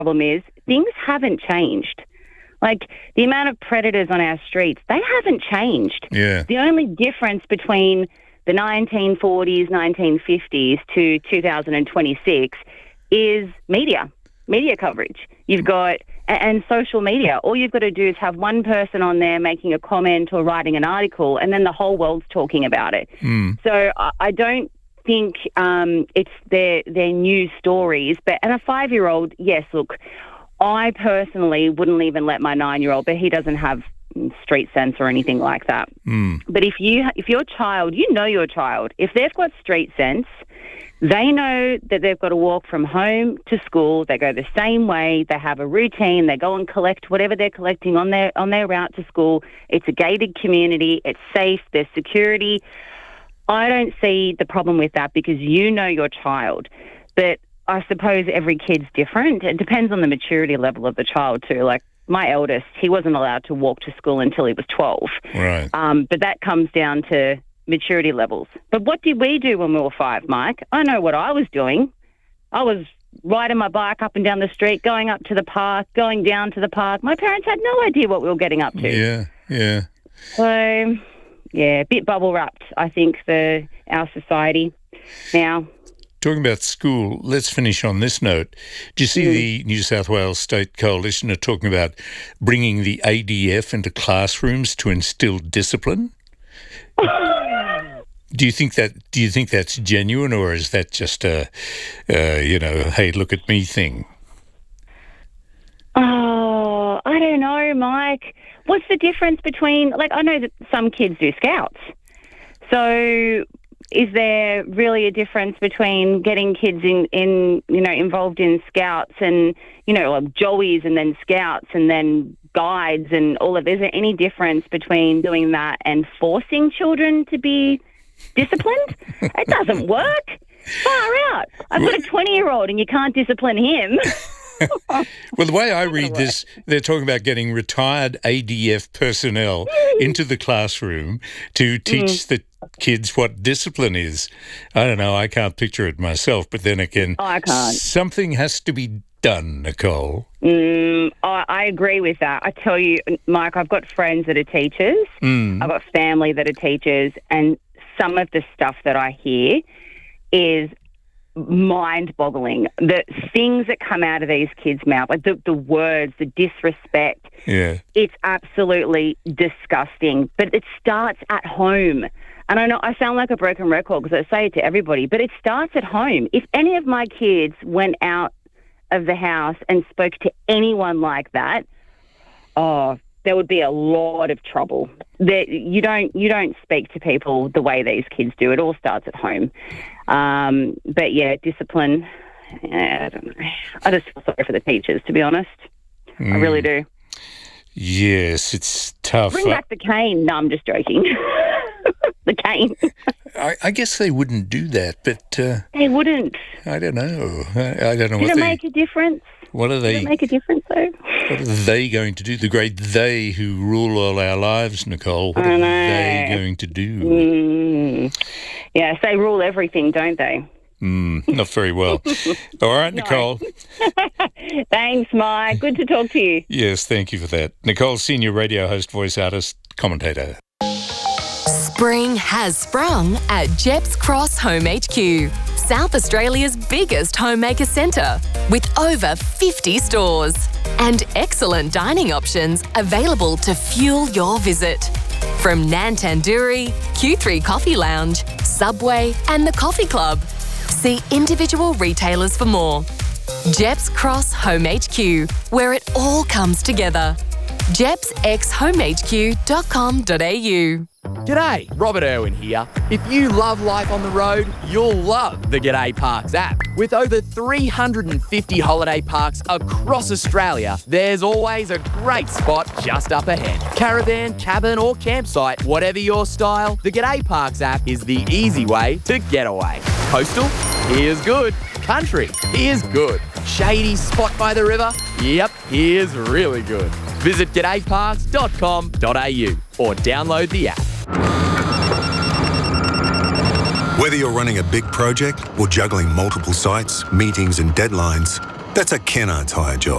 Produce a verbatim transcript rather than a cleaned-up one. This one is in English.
problem is things haven't changed. Like, the amount of predators on our streets, they haven't changed. Yeah. The only difference between the nineteen forties, nineteen fifties to two thousand twenty-six is media, media coverage. You've got, and social media. All you've got to do is have one person on there making a comment or writing an article, and then the whole world's talking about it. Mm. So I, I don't think um, it's their, their news stories. But, and a five-year-old, yes, look, I personally wouldn't even let my nine-year-old, but he doesn't have street sense or anything like that. Mm. But if you, if your child, you know your child, if they've got street sense, they know that they've got to walk from home to school. They go the same way. They have a routine. They go and collect whatever they're collecting on their on their route to school. It's a gated community. It's safe. There's security. I don't see the problem with that because you know your child. But I suppose every kid's different. It depends on the maturity level of the child too. Like my eldest, he wasn't allowed to walk to school until he was twelve. Right. Um, but that comes down to maturity levels. But what did we do when we were five, Mike? I know what I was doing. I was riding my bike up and down the street, going up to the park, going down to the park. My parents had no idea what we were getting up to. Yeah, yeah. So, yeah, a bit bubble wrapped, I think, for our society now. Talking about school, let's finish on this note. Do you see mm. the New South Wales State Coalition are talking about bringing the A D F into classrooms to instill discipline? Do you think that? Do you think that's genuine, or is that just a, uh, you know, hey, look at me thing? Oh, I don't know, Mike. What's the difference between? Like, I know that some kids do Scouts, so is there really a difference between getting kids in, in you know, involved in Scouts and, you know, like Joeys and then Scouts and then guides and all of? Is there any difference between doing that and forcing children to be disciplined? It doesn't work. Far out. I've got a twenty-year-old and you can't discipline him. Well, the way I read this, they're talking about getting retired A D F personnel into the classroom to teach mm. the kids what discipline is. I don't know. I can't picture it myself, but then again, oh, I can't. Something has to be done, Nicole. Mm, I, I agree with that. I tell you, Mike, I've got friends that are teachers. Mm. I've got family that are teachers, and some of the stuff that I hear is mind-boggling. The things that come out of these kids' mouth, like the, the words, the disrespect, yeah, it's absolutely disgusting. But it starts at home. And I know I sound like a broken record because I say it to everybody, but it starts at home. If any of my kids went out of the house and spoke to anyone like that, oh, there would be a lot of trouble. That you don't you don't speak to people the way these kids do. It all starts at home. Um, but yeah, discipline. I don't know. I just feel sorry for the teachers, to be honest. Mm. I really do. Yes, it's tough. Bring back the cane. No, I'm just joking. The cane. I, I guess they wouldn't do that, but uh, they wouldn't. I don't know. I, I don't know. Did what it they, make a difference? What are they? Did it make a difference, though? What are they going to do? The great they who rule all our lives, Nicole. What I are know. they going to do? Mm. Yes, they rule everything, don't they? Mm, not very well. All right, Nicole. Thanks, Mike. Good to talk to you. Yes, thank you for that. Nicole, senior radio host, voice artist, commentator. Spring has sprung at Gepps Cross Home H Q, South Australia's biggest homemaker centre, with over fifty stores and excellent dining options available to fuel your visit. From Nan Tandoori, Q three Coffee Lounge, Subway and the Coffee Club. See individual retailers for more. Gepps Cross Home H Q, where it all comes together. Gepps x home h q dot com dot a u. G'day, Robert Irwin here. If you love life on the road, you'll love the G'day Parks app. With over three hundred fifty holiday parks across Australia, there's always a great spot just up ahead. Caravan, cabin or campsite, whatever your style, the G'day Parks app is the easy way to get away. Coastal? Here's good. Country? Here's good. Shady spot by the river? Yep, here's really good. Visit g'day parks dot com dot a u or download the app. Whether you're running a big project or juggling multiple sites, meetings and deadlines, That's a Kennards hire job.